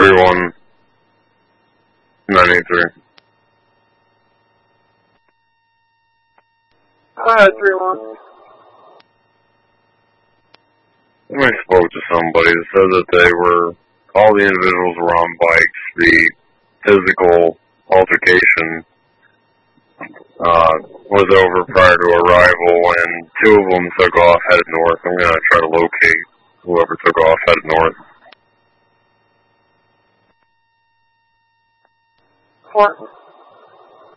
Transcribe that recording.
31983. Hi, 3-1. I spoke to somebody that said that all the individuals were on bikes. The physical altercation was over prior to arrival, and 2 of them took off headed north. I'm going to try to locate whoever took off headed north. What?